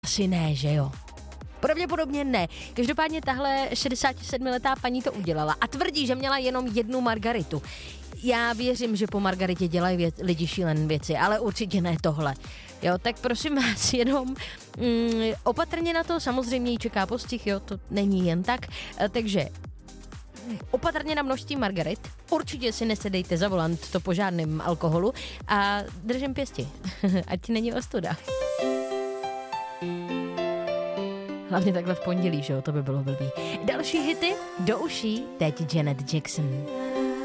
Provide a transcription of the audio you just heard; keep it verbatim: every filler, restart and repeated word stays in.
Asi ne, že jo? Pravděpodobně ne. Každopádně tahle šedesátisedmiletá paní to udělala a tvrdí, že měla jenom jednu margaritu. Já věřím, že po margaritě dělají věc, lidi šílené věci, ale určitě ne tohle. Jo, tak prosím vás jenom mm, opatrně na to, samozřejmě jí čeká postih, jo, to není jen tak, e, takže opatrně na množství margarit, určitě si nesedejte za volant, to po žádném alkoholu a držím pěsti, ať není ostuda. Hlavně takhle v pondělí, že jo, to by bylo blbý. Další hity do uší, teď Janet Jackson.